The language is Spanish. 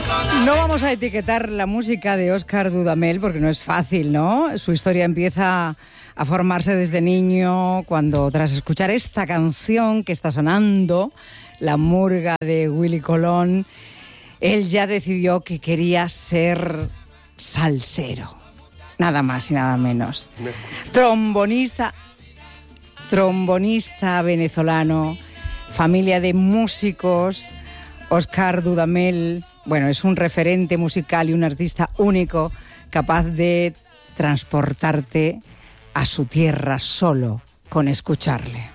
No vamos a etiquetar la música de Óscar Dudamel porque no es fácil, ¿no? Su historia empieza a formarse desde niño cuando, tras escuchar esta canción que está sonando, La Murga de Willy Colón, él ya decidió que quería ser salsero. Nada más y nada menos. Trombonista venezolano, familia de músicos. Óscar Dudamel, bueno, es un referente musical y un artista único, capaz de transportarte a su tierra solo con escucharle.